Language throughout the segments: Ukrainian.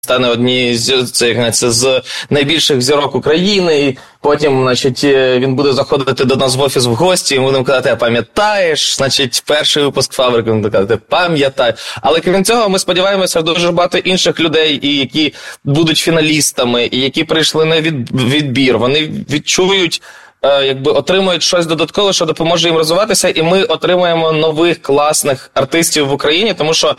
стане однією з найбільших зірок України, і потім, значить, він буде заходити до нас в офіс в гості, і ми будемо казати, пам'ятаєш, значить, перший випуск «Фабрики», ми будемо казати, пам'ятай. Але крім цього, ми сподіваємося, дуже багато інших людей, і які будуть фіналістами, і які прийшли на відбір, вони відчують, отримують щось додаткове, що допоможе їм розвиватися, і ми отримаємо нових класних артистів в Україні, тому що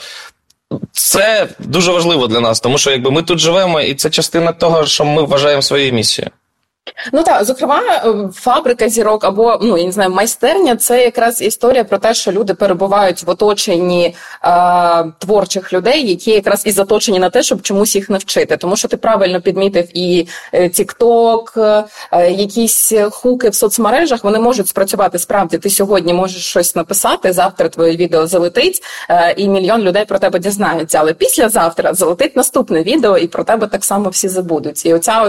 це дуже важливо для нас, тому що ми тут живемо, і це частина того, що ми вважаємо своєю місією. Ну так, зокрема, фабрика зірок або, я не знаю, майстерня – це якраз історія про те, що люди перебувають в оточенні творчих людей, які якраз і заточені на те, щоб чомусь їх навчити. Тому що ти правильно підмітив і TikTok, якісь хуки в соцмережах, вони можуть спрацювати справді. Ти сьогодні можеш щось написати, завтра твоє відео залетить, і мільйон людей про тебе дізнаються. Але післязавтра залетить наступне відео, і про тебе так само всі забудуть. І оця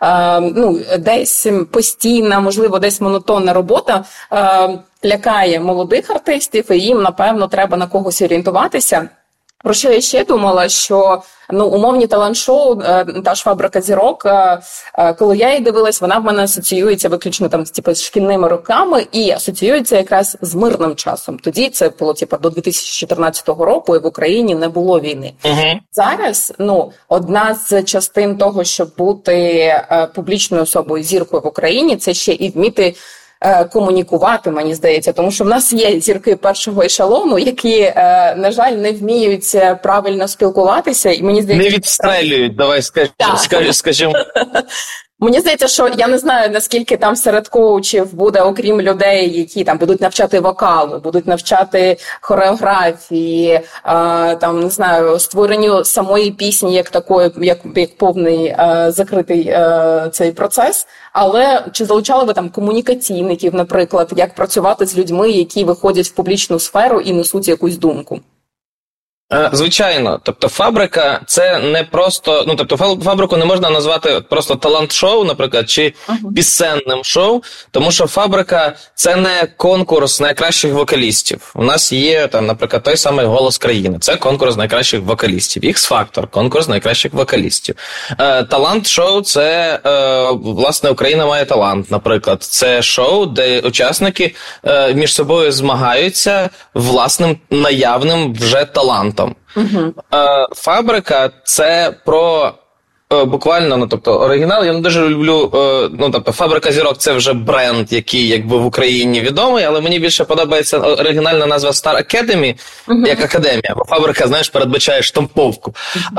десь постійна, можливо, десь монотонна робота лякає молодих артистів, і їм, напевно, треба на когось орієнтуватися. Про що я ще думала, що умовні талант-шоу, та ж «Фабрика зірок», коли я її дивилась, вона в мене асоціюється виключно з шкільними роками і асоціюється якраз з мирним часом. Тоді це було до 2014 року, і в Україні не було війни. Зараз, одна з частин того, щоб бути публічною особою, зіркою в Україні, це ще і вміти комунікувати, мені здається, тому що в нас є зірки першого ешелону, які, на жаль, не вміють правильно спілкуватися, і мені здається... Не відстрелюють, давай скажімо. Мені здається, що я не знаю, наскільки там серед коучів буде, окрім людей, які там будуть навчати вокалу, будуть навчати хореографії, не знаю, створенню самої пісні як такої, як повний закритий цей процес. Але чи залучали ви там комунікаційників, наприклад, як працювати з людьми, які виходять в публічну сферу і несуть якусь думку? Звичайно. Тобто «Фабрика» – це не просто... «Фабрику» не можна назвати просто талант-шоу, наприклад, чи пісенним шоу, тому що «Фабрика» – це не конкурс найкращих вокалістів. У нас є, наприклад, той самий «Голос країни». Це конкурс найкращих вокалістів. «Ікс-фактор» – конкурс найкращих вокалістів. Талант-шоу – це, власне, «Україна має талант», наприклад. Це шоу, де учасники між собою змагаються власним наявним вже талантом. «Фабрика» – це про буквально, оригінал. Я не дуже люблю, «Фабрика зірок» – це вже бренд, який в Україні відомий, але мені більше подобається оригінальна назва Star Academy, як академія, бо «Фабрика», знаєш, передбачає штамповку.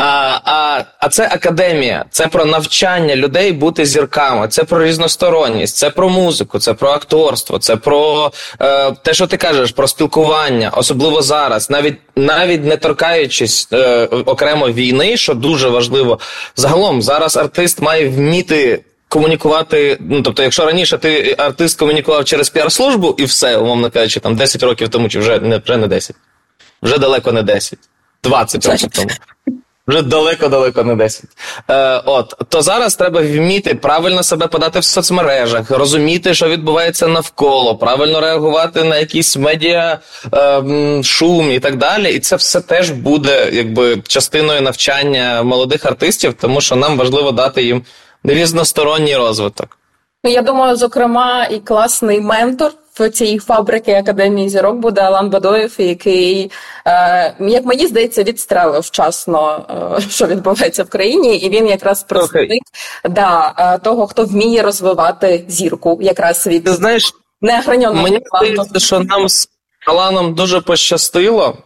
А це академія, це про навчання людей бути зірками, це про різносторонність, це про музику, це про акторство, це про те, що ти кажеш, про спілкування, особливо зараз, навіть не торкаючись окремо війни, що дуже важливо. Загалом, зараз артист має вміти комунікувати, якщо раніше артист комунікував через піар-службу і все, умовно кажучи, 10 років тому, чи вже не 10, вже далеко не 10, 20 років тому. Вже далеко не 10. То зараз треба вміти правильно себе подати в соцмережах, розуміти, що відбувається навколо, правильно реагувати на якісь медіа, шум і так далі. І це все теж буде частиною навчання молодих артистів, тому що нам важливо дати їм різносторонній розвиток. Я думаю, зокрема, і класний ментор в цій «Фабрики» Академії зірок буде Алан Бадоєв, який, як мені здається, відстрелив вчасно, що відбувається в країні, і він якраз представник того, хто вміє розвивати зірку, якраз від неограненого. Мені здається, що нам з Аланом дуже пощастило.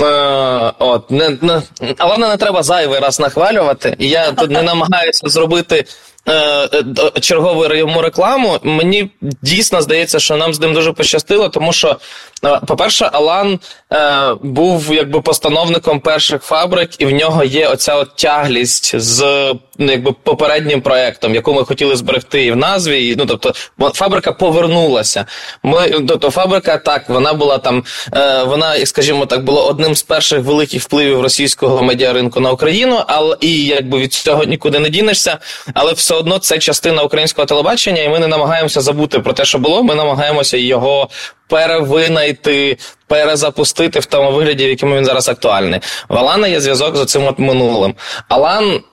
Алана не треба зайвий раз нахвалювати, і я тут не намагаюся зробити чергову йому рекламу. Мені дійсно здається, що нам з ним дуже пощастило, тому що, по-перше, Алан був постановником перших «Фабрик», і в нього є оця тяглість з попереднім проєктом, яку ми хотіли зберегти і в назві, і, «Фабрика» повернулася. «Фабрика», так, вона була вона, скажімо так, була одним з перших великих впливів російського медіаринку на Україну, і від цього нікуди не дінешся, але все одно це частина українського телебачення, і ми не намагаємося забути про те, що було, ми намагаємося його перевинайти, перезапустити в тому вигляді, в якому він зараз актуальний. В Алана є зв'язок з цим минулим. Алан